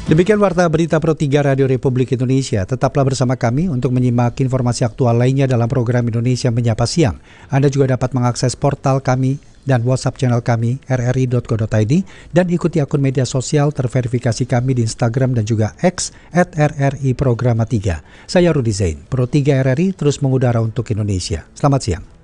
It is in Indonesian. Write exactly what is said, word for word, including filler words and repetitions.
Demikian Warta Berita Pro tiga Radio Republik Indonesia. Tetaplah bersama kami untuk menyimak informasi aktual lainnya dalam program Indonesia Menyapa Siang. Anda juga dapat mengakses portal kami dan WhatsApp channel kami r r i dot co dot i d dan ikuti akun media sosial terverifikasi kami di Instagram dan juga X at r r i programa tiga. Saya Rudi Zain, Pro tiga R R I terus mengudara untuk Indonesia. Selamat siang.